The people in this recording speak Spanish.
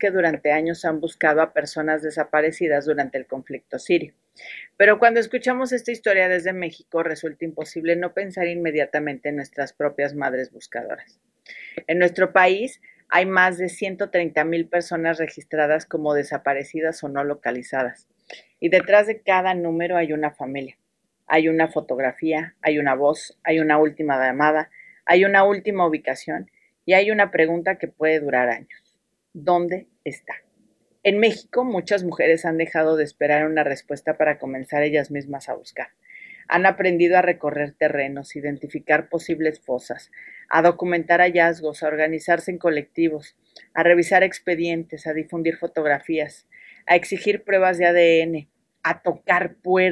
que durante años han buscado a personas desaparecidas durante el conflicto sirio. Pero cuando escuchamos esta historia desde México, resulta imposible no pensar inmediatamente en nuestras propias madres buscadoras. En nuestro país hay más de 130,000 personas registradas como desaparecidas o no localizadas. Y detrás de cada número hay una familia. Hay una fotografía, hay una voz, hay una última llamada, hay una última ubicación y hay una pregunta que puede durar años. ¿Dónde está? En México, muchas mujeres han dejado de esperar una respuesta para comenzar ellas mismas a buscar. Han aprendido a recorrer terrenos, identificar posibles fosas, a documentar hallazgos, a organizarse en colectivos, a revisar expedientes, a difundir fotografías, a exigir pruebas de ADN, a tocar puertas